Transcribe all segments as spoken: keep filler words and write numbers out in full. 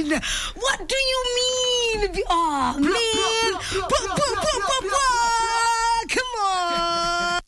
mean? What do you mean? Oh, man. Come on.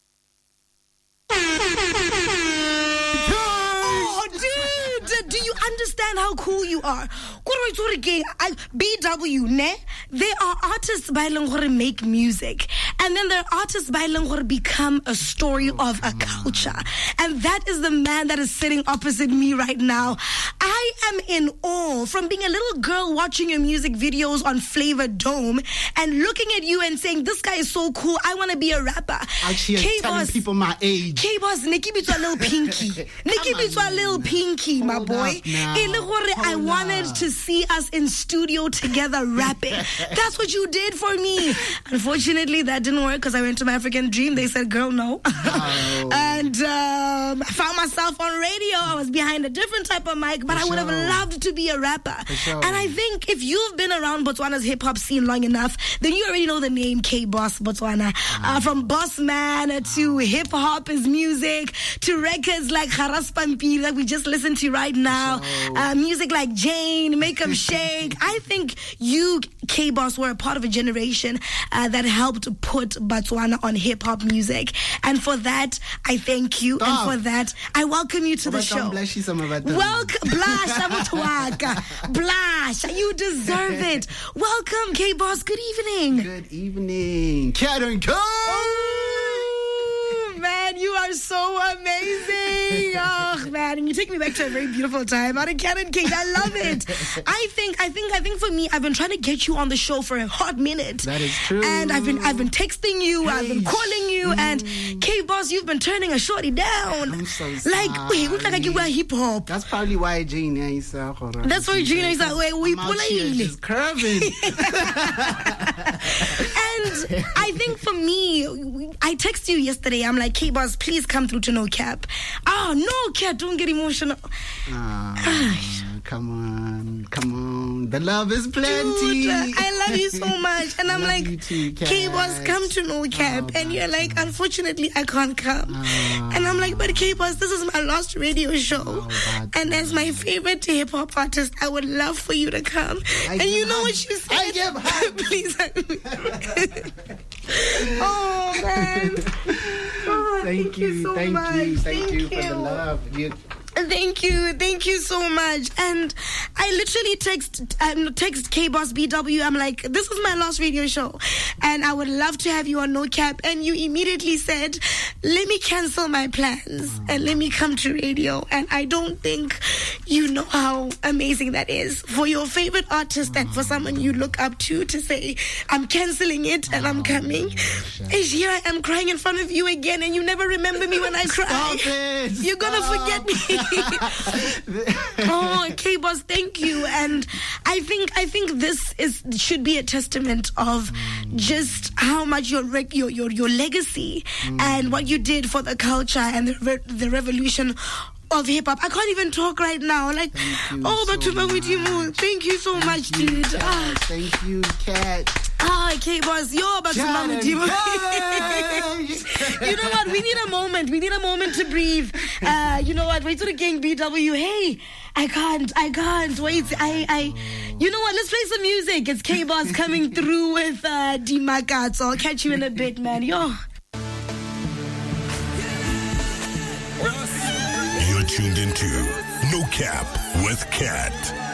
Oh, dude. Do you understand how cool you are? I, B W, ne? They are artists by Langore make music. And then there are artists by Langore become a story of a culture. And that is the man that is sitting opposite me right now. I am in awe from being a little girl watching your music videos on Flavor Dome and looking at you and saying, this guy is so cool. I want to be a rapper. Actually, telling people my age. K-Boss, Nikki Bitwa Little Pinky. Nikki Bitwa Little Pinky, my boy. I wanted up. to see us in studio together rapping. That's what you did for me. Unfortunately, that didn't work because I went to my African Dream. They said, girl, no. Oh. And um, I found myself on radio. I was behind a different type of mic, but for I would sure. have loved to be a rapper. Sure. And I think if you've been around Botswana's hip-hop scene long enough, then you already know the name K-Boss Botswana. Oh. Uh, from Boss Man uh, to hip-hop is music, to records like Haras Pampi that we just listened to right now, sure. uh, music like Jane, Make 'em Shake. I think you, K-Boss, were a part of a generation uh, that helped put Botswana on hip-hop music. And for that, I thank you. Stop. And for that, I welcome you to the show. Welcome, Blash, Blash, you deserve it. Welcome, K-Boss. Good evening. Good evening. Cat and Co. Oh, man, you are so amazing. Oh, man, and you take me back to a very beautiful time. Out of Canon King, I love it. I think, I think, I think for me, I've been trying to get you on the show for a hot minute. That is true. And I've been, I've been texting you, hey. I've been calling you, mm. and K-Boss, you've been turning a shorty down. I'm so sorry. Like, wait, look like you were hip hop. That's probably why Gina is uh, That's why Gina is like, wait, we pull it. She's curving. And I think for me, I texted you yesterday. I'm like, K-Boss, please come through to No Cap. Oh, No Cap, don't get emotional. Oh, come on, come on. The love is plenty. Dude, I love you so much. And I'm like, K-Boss, come to No Cap. Oh, and you're like, unfortunately, I can't come. Oh. And I'm like, but K-Boss, this is my last radio show. Oh, and as my favorite hip-hop artist, I would love for you to come. I and you know hug. What you said? I give hug. Please hug me. Oh, man. Oh, thank, thank you, you so thank much. you, thank, thank you you for the love. You- Thank you, thank you so much. And I literally text um, text K-Boss B W. I'm like, this is my last radio show, and I would love to have you on No Cap. And you immediately said, let me cancel my plans oh. and let me come to radio. And I don't think you know how amazing that is for your favorite artist oh. and for someone you look up to to say, I'm canceling it and oh, I'm coming. And here I am crying in front of you again, and you never remember me when I cry. Stop it. You're gonna Stop. forget me. Oh, K-Boss, thank you. And I think I think this is should be a testament of mm. just how much your your your, your legacy mm. and what you did for the culture and the re- the revolution of hip-hop. I can't even talk right now. Like, oh, but to with you, thank you so thank much, you, dude. Kat. Ah. Thank you, Kat. Ah, K-Boss, you're about to love with you. You know what? We need a moment. We need a moment to breathe. Uh, you know what? Wait to the gang B W. Hey, I can't. I can't. Wait. I, I, you know what? Let's play some music. It's K-Boss coming through with uh, D-Makat. So I'll catch you in a bit, man. Yo. You're tuned into No Cap with Kat.